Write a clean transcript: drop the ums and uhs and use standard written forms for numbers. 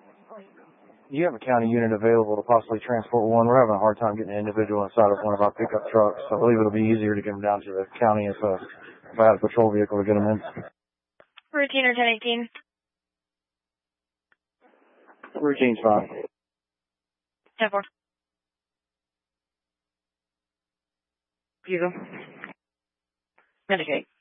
You have a county unit available to possibly transport one. We're having a hard time getting an individual inside of one of our pickup trucks, so I believe it'll be easier to get them down to the county if I had a patrol vehicle to get them in. Routine or 1018? Routine's fine. 10-4. Bugle. Indicate.